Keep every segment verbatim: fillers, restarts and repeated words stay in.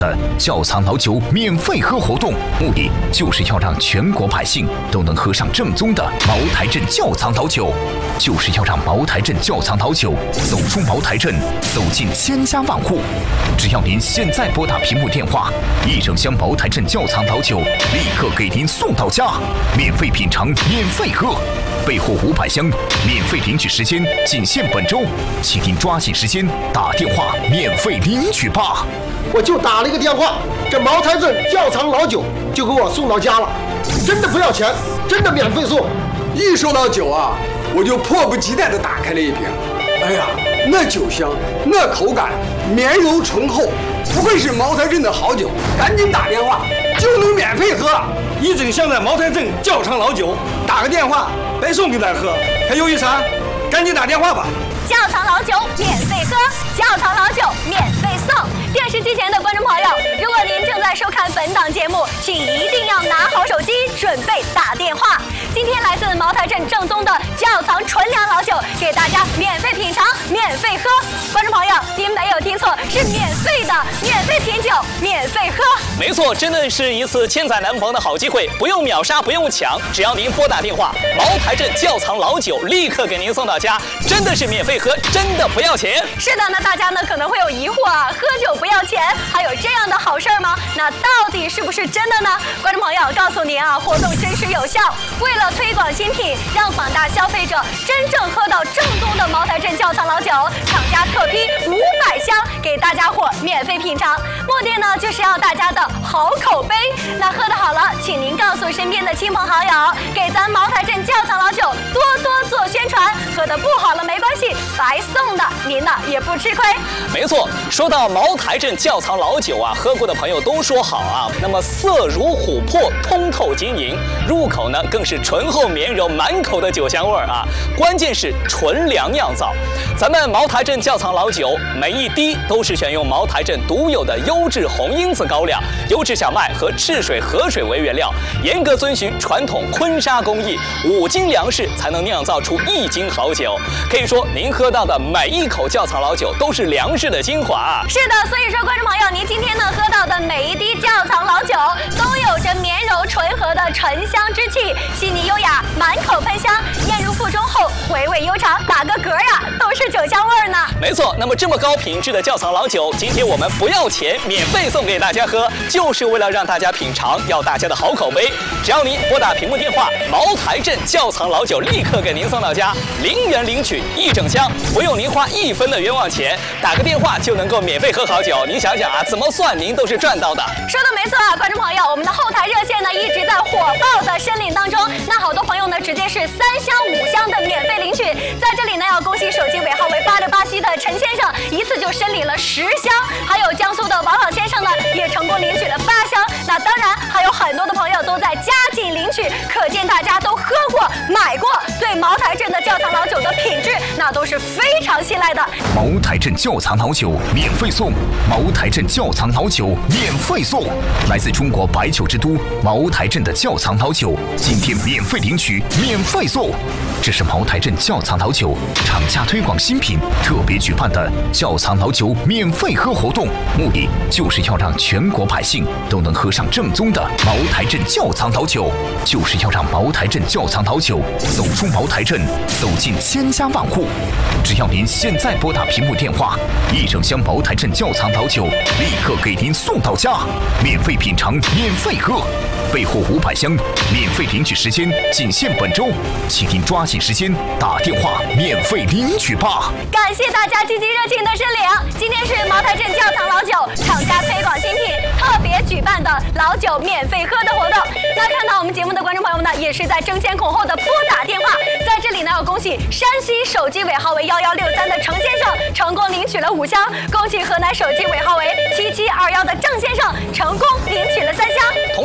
的窖藏老酒免费喝活动，目的就是要让全国百姓都能喝上正宗的茅台镇窖藏老酒，就是要让茅台镇窖藏老酒走出茅台镇，走进千家万户。只要您现在拨打屏幕电话，一整箱茅台镇窖藏老酒立刻给您送到家，免费品尝，免费喝。备货五百箱，免费领取时间仅限本周，请您抓紧时间打电话免费领取吧。 我就打了一个电话，这茅台镇窖藏老酒就给我送到家了，真的不要钱，真的免费送。 一说到酒啊，我就迫不及待地打开了一瓶。哎呀，那酒香，那口感，绵柔醇厚，不愧是茅台镇的好酒。赶紧打电话就能免费喝， 一整箱的茅台镇窖藏老酒，打个电话白送给咱喝，还犹豫啥？赶紧打电话吧！ 窖藏老酒免费喝，窖藏老酒免费送。电视机前的观众朋友，如果您正在收看本档节目，请一定要拿好手机，准备打电话。今天来自茅台镇正宗的窖藏纯粮老酒，给大家免费品尝，免费喝。观众朋友，您没有听错，是免费的，免费品酒，免费喝。 没错，真的是一次千载难逢的好机会，不用秒杀，不用抢，只要您拨打电话，茅台镇窖藏老酒立刻给您送到家，真的是免费喝，真的不要钱。 是的，那大家呢可能会有疑惑啊，喝酒不要钱，还有这样的好事儿吗？那到底是不是真的呢？观众朋友，告诉您啊，活动真实有效，为了推广新品，让广大消费者真正喝到正宗的茅台镇窖藏老酒，厂家特批五百箱给大家伙免费品尝，目的呢就是要大家的好口碑。那喝得好了，请您告诉身边的亲朋好友，给咱茅台镇窖藏老酒多多做宣传。喝得不好了没关系，白送的您呢也不吃亏。 没错，说到茅台镇窖藏老酒啊，喝过的朋友都说好啊。那么色如琥珀，通透晶莹，入口呢更是醇厚绵柔，满口的酒香味儿啊。关键是纯粮酿造，咱们茅台镇窖藏老酒每一滴都是选用茅台镇独有的优质红因子高粱、优质小麦和赤水河水为原料，严格遵循传统坤沙工艺，五斤粮食才能酿造出一斤好酒。可以说，您喝到的每一口窖藏老酒都是粮食的精华。 是的，所以说观众朋友，您今天呢喝到的每一滴窖藏老酒，都有着绵柔醇和的醇香之气，细腻优雅，满口喷香，咽入腹中后回味悠长，打个嗝呀，都是酒香味儿呢。 没错，那么这么高品质的窖藏老酒，今天我们不要钱，免费送给大家喝，就是为了让大家品尝，要大家的好口碑。只要您拨打屏幕电话，茅台镇窖藏老酒立刻给您送到家，零元领取一整箱，不用您花一分的冤枉钱，打个电话就能够免费喝好酒。您想想啊，怎么算您都是赚到的。 说的没错啊，观众朋友，我们的后台热线呢一直在火爆的申领当中，那好多朋友呢直接是三箱五箱的免费领取。在这里呢要恭喜手机尾号为八六八七的陈先生，一次就申领了十箱，还有江苏的王老先生呢也成功领取了八箱。那当然还有很多的朋友都在加紧领取，可见大家都喝过买过，对茅台镇的窖藏老酒的品质那都是非常信赖的。 茅台镇窖藏老酒免费送，茅台镇窖藏老酒免费送，来自中国白酒之都茅台镇的窖藏老酒，今天免费领取，免费送。这是茅台镇窖藏老酒厂家推广新品特别举办的窖藏老酒免费喝活动，目的就是要让全国百姓都能喝上正宗的茅台镇窖藏老酒，就是要让茅台镇窖藏老酒走出茅台镇，走进千家万户。只要您现在拨打屏幕电话，一整箱茅台镇窖藏老酒立刻给您送到家，免费品尝，免费喝。备货五百箱，免费领取时间仅限本周，请您抓紧时间打电话免费领取吧。 感谢大家积极热情的申领。今天是茅台镇窖藏老酒厂家推广新品特别举办的老酒免费喝的活动。那看到我们节目的观众朋友们呢，也是在争先恐后的拨打电话。在这里呢，要恭喜山西手机尾号为幺幺六三的程先生成功领取了五箱，恭喜河南手机尾号为七七二幺的郑先生成功领取了三箱。 同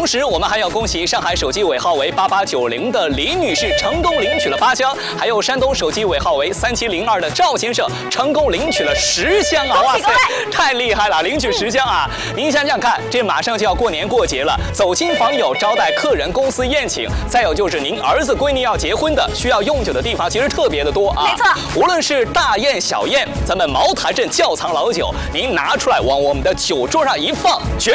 同时，我们还要恭喜上海手机尾号为八八九零的李女士成功领取了八箱，还有山东手机尾号为三七零二的赵先生成功领取了十箱啊！哇塞，太厉害了，领取十箱啊！您想想看，这马上就要过年过节了，走亲访友、招待客人、公司宴请，再有就是您儿子闺女要结婚的，需要用酒的地方其实特别的多啊。 没错， 无论是大宴小宴，咱们茅台镇窖藏老酒，您拿出来往我们的酒桌上一放，绝